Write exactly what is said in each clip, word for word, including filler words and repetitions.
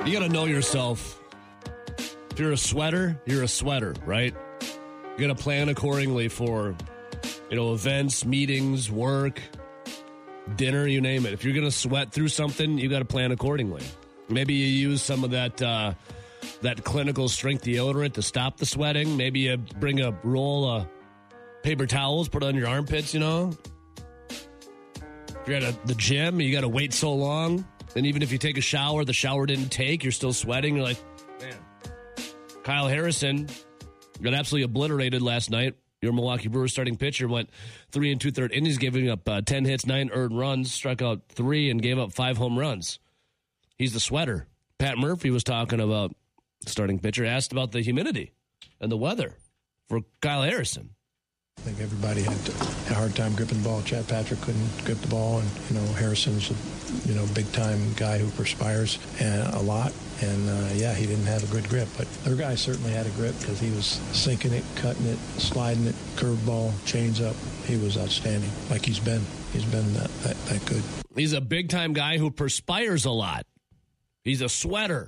You got to know yourself. If you're a sweater, you're a sweater, right? You got to plan accordingly for, you know, events, meetings, work, dinner, you name it. If you're going to sweat through something, you got to plan accordingly. Maybe you use some of that uh, that clinical strength deodorant to stop the sweating. Maybe you bring a roll of paper towels, put it on your armpits, you know. If you're at a, the gym, you got to wait so long. And even if you take a shower, the shower didn't take, you're still sweating. You're like, man. Kyle Harrison got absolutely obliterated last night. Your Milwaukee Brewers starting pitcher went three and two-thirds innings, giving up uh, ten hits, nine earned runs, struck out three, and gave up five home runs. He's the sweater. Pat Murphy was talking about starting pitcher, asked about the humidity and the weather for Kyle Harrison. I think everybody had a hard time gripping the ball. Chad Patrick couldn't grip the ball, and you know Harrison's a you know big time guy who perspires and a lot. And uh, yeah, he didn't have a good grip, but other guy certainly had a grip because he was sinking it, cutting it, sliding it, curveball, change up. He was outstanding, like he's been. He's been that that, that good. He's a big time guy who perspires a lot. He's a sweater.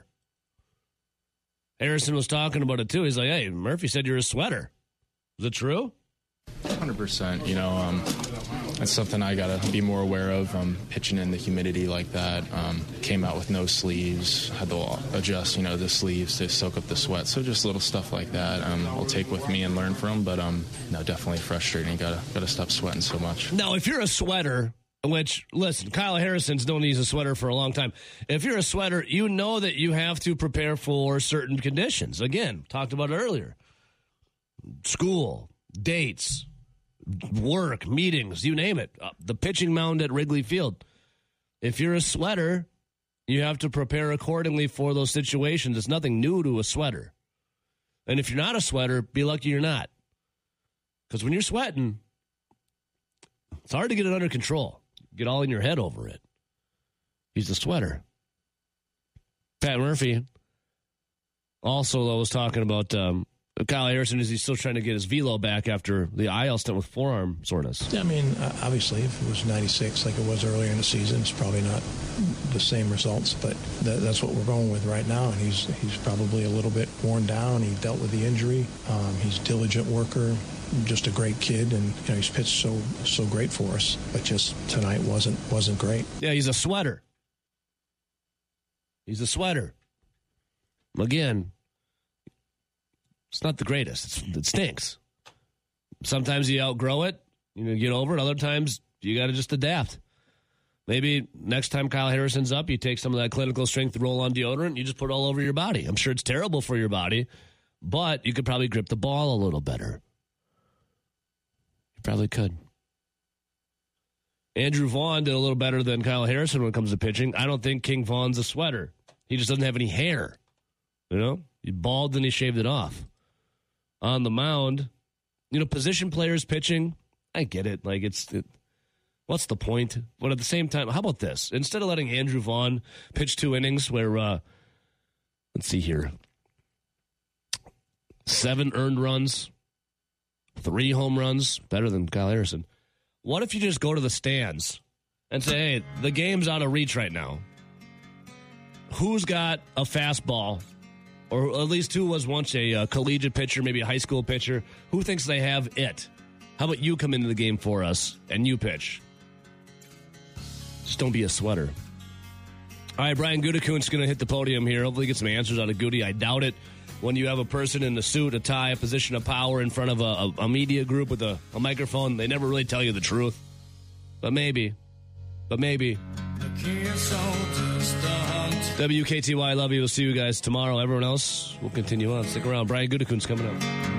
Harrison was talking about it too. He's like, "Hey, Murphy said you're a sweater. Is it true?" one hundred percent. You know, um, that's something I got to be more aware of. Um, pitching in the humidity like that. Um, came out with no sleeves. Had to adjust, you know, the sleeves to soak up the sweat. So just little stuff like that um, I'll take with me and learn from. But, um, no, definitely frustrating. Got to gotta stop sweating so much. Now, if you're a sweater, which, listen, Kyle Harrison's known he's a sweater for a long time. If you're a sweater, you know that you have to prepare for certain conditions. Again, talked about it earlier. School, dates, work, meetings, you name it. Uh, the pitching mound at Wrigley Field. If you're a sweater, you have to prepare accordingly for those situations. It's nothing new to a sweater. And if you're not a sweater, be lucky you're not. Because when you're sweating, it's hard to get it under control. Get all in your head over it. He's a sweater. Pat Murphy also, though, was talking about um, Kyle Harrison. Is he still trying to get his velo back after the I L stint with forearm soreness? I mean, uh, obviously, if it was ninety-six like it was earlier in the season, it's probably not the same results, but th- that's what we're going with right now, and he's he's probably a little bit worn down. He dealt with the injury. Um, he's a diligent worker, just a great kid, and you know he's pitched so so great for us, but just tonight wasn't wasn't great. Yeah, he's a sweater. He's a sweater. Again, it's not the greatest. It's, it stinks. Sometimes you outgrow it, you know, get over it. Other times you got to just adapt. Maybe next time Kyle Harrison's up, you take some of that clinical strength roll-on deodorant, you just put it all over your body. I'm sure it's terrible for your body, but you could probably grip the ball a little better. You probably could. Andrew Vaughn did a little better than Kyle Harrison when it comes to pitching. I don't think King Vaughn's a sweater. He just doesn't have any hair. You know, he bald and he shaved it off. On the mound, you know, position players pitching, I get it. Like, it's, it, what's the point? But at the same time, how about this? Instead of letting Andrew Vaughn pitch two innings where, uh, let's see here, seven earned runs, three home runs, better than Kyle Harrison. What if you just go to the stands and say, hey, the game's out of reach right now. Who's got a fastball? Or at least who was once a uh, collegiate pitcher, maybe a high school pitcher, who thinks they have it? How about you come into the game for us and you pitch? Just don't be a sweater. All right, Brian Gutekunst's going to hit the podium here. Hopefully get some answers out of Goody. I doubt it. When you have a person in a suit, a tie, a position of power in front of a, a, a media group with a, a microphone, they never really tell you the truth. But maybe. But maybe. W K T Y, love you. We'll see you guys tomorrow. Everyone else, we'll continue on. Stick around. Brian Gutekunst coming up.